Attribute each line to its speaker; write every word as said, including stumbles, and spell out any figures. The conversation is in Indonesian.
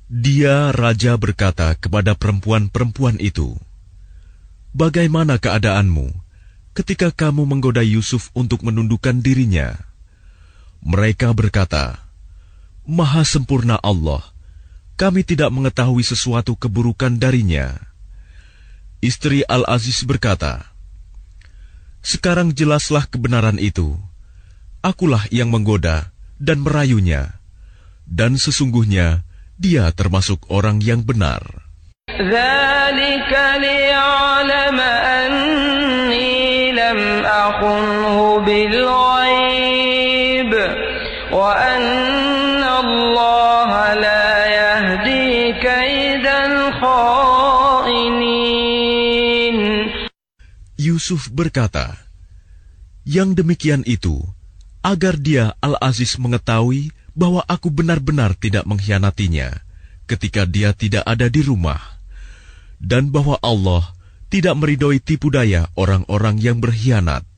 Speaker 1: Dia, raja, berkata kepada perempuan-perempuan itu, "Bagaimana keadaanmu ketika kamu menggoda Yusuf untuk menundukkan dirinya?" Mereka berkata, "Maha sempurna Allah, kami tidak mengetahui sesuatu keburukan darinya." Istri Al-Aziz berkata, "Sekarang jelaslah kebenaran itu. Akulah yang menggoda dan merayunya, dan sesungguhnya dia termasuk orang yang benar."
Speaker 2: ذَلِكَ لِيَعْلَمَ أَنِّي لَمْ أَخُنْهُ بِالْغَيْبِ وَأَنَّ اللَّهَ لَا يَهْدِي كَيْدَ الْخَائِنِينَ.
Speaker 1: Yusuf berkata, "Yang demikian itu agar dia Al-Aziz mengetahui bahwa aku benar-benar tidak mengkhianatinya ketika dia tidak ada di rumah, dan bahwa Allah tidak meridhoi tipu daya orang-orang yang berkhianat."